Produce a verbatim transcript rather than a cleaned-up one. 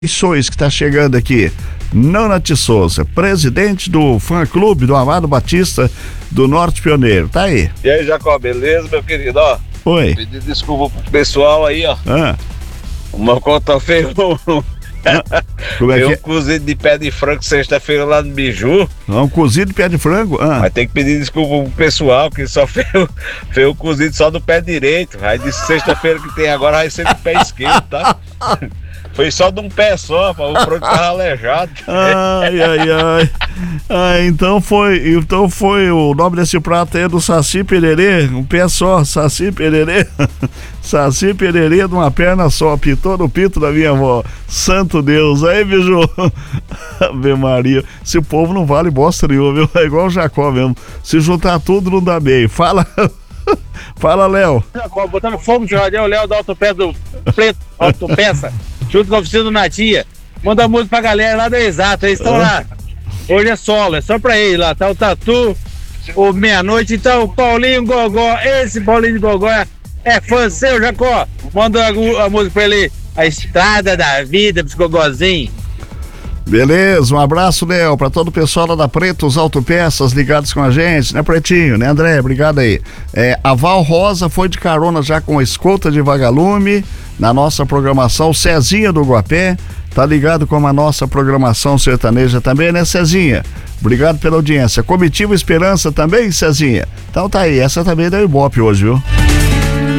Eleições que está chegando aqui. Nonati Souza, presidente do fã-clube do Amado Batista do Norte Pioneiro, tá aí. E aí, Jacó, beleza, meu querido? Ó, Oi. pedir desculpa pro pessoal aí, ó. Ah. Uma conta feia. Ah. Como é Tem que um é? cozido de pé de frango sexta-feira lá no Biju. Um cozido de pé de frango? Ah. Mas tem que pedir desculpa pro pessoal que só fez, fez o cozido só do pé direito. Aí disse sexta-feira que tem agora vai ser do pé esquerdo, tá? Foi só de um pé só, pô, o frango tava aleijado. Ai, ai, ai. Ah, então foi, então foi o nome desse prato aí do Saci Pererê, um pé só, Saci Pererê. Saci Pererê de uma perna só, pitou no pito da minha avó. Santo Deus, aí, Biju. Ave Maria, esse povo não vale bosta nenhuma, viu? É igual o Jacó mesmo. Se juntar tudo não dá bem. Fala. Fala, Léo. Jacó, botando fogo de jardim, o Léo da Autopeça do Preto, Autopeça, junto com a oficina do Natia. Manda música pra galera lá da Exato, eles estão lá. Hoje é solo, é só pra eles lá. Tá o Tatu, o Meia-Noite, então o Paulinho Gogó. Esse Paulinho Gogó é, é fã seu, Jacó. Manda a, a música pra ele. A Estrada da Vida, pros Gogózinho. Beleza, um abraço, Léo, pra todo o pessoal lá da Pretos Autopeças ligados com a gente, né, Pretinho, né, André? Obrigado aí. É, a Val Rosa foi de carona já com a escolta de vagalume na nossa programação. Cezinha do Guapé tá ligado com a nossa programação sertaneja também, né, Cezinha? Obrigado pela audiência. Comitiva Esperança também, Cezinha? Então tá aí, essa também deu Ibope hoje, viu?